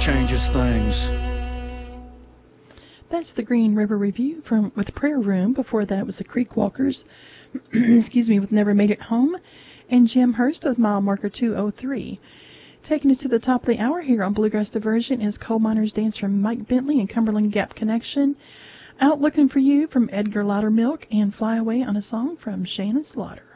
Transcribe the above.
changes things. That's the Green River Review with Prayer Room. Before that was the Creek Walkers, excuse me, with Never Made It Home, and Jim Hurst with Mile Marker 203. Taking us to the top of the hour here on Bluegrass Diversion is Coal Miner's Dance from Mike Bentley and Cumberland Gap Connection, Out Looking for You from Edgar Loudermilk, and Fly Away on a Song from Shannon Slaughter.